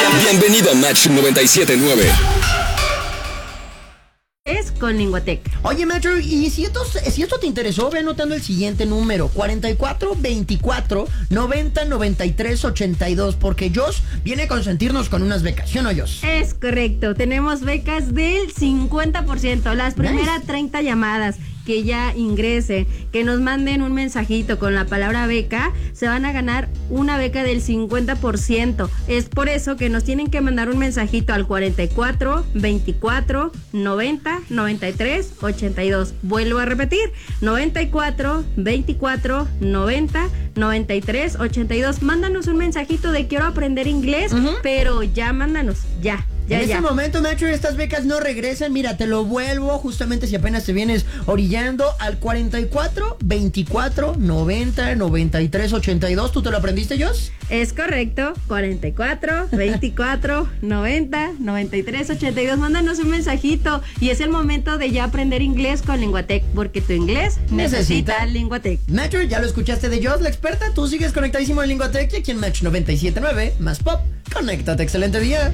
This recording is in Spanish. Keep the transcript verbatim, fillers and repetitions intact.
Bienvenido a Match noventa y siete punto nueve. Es con Linguatec. Oye, Metro, y si esto, si esto te interesó, ve anotando el siguiente número: cuarenta y cuatro, veinticuatro, noventa, noventa y tres, ochenta y dos, porque Josh viene a consentirnos con unas becas, ¿sí o no, Josh? Es correcto, tenemos becas del cincuenta por ciento. Las primeras nice. treinta llamadas que ya ingresen, que nos manden un mensajito con la palabra beca, se van a ganar una beca del cincuenta por ciento. Es por eso que nos tienen que mandar un mensajito al cuarenta y cuatro, veinticuatro, noventa, noventa y tres, ochenta y dos. Vuelvo a repetir: noventa y cuatro, veinticuatro, noventa, noventa y tres, ochenta y dos. Mándanos un mensajito de quiero aprender inglés, uh-huh. pero ya mándanos, ya. Ya, en ya. este momento, Metro, estas becas no regresan. Mira, te lo vuelvo justamente si apenas te vienes orillando al cuarenta y cuatro, veinticuatro, noventa, noventa y tres, ochenta y dos. ¿Tú te lo aprendiste, Josh? Es correcto, cuarenta y cuatro, veinticuatro, noventa, noventa y tres, ochenta y dos. Mándanos un mensajito y es el momento de ya aprender inglés con Linguatec, porque tu inglés necesita, necesita Linguatec. Metro, ya lo escuchaste de Josh, la experta. Tú sigues conectadísimo en Linguatec y aquí en Match noventa y siete punto nueve, más pop. Conéctate, excelente día.